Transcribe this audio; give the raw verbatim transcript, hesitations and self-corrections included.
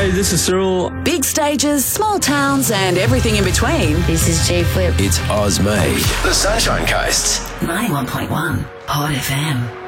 Hey, this is Cyril. Big stages, small towns, and everything in between. This is J Flip. It's Ozmade. The Sunshine Coast. ninety-one point one Hot F M.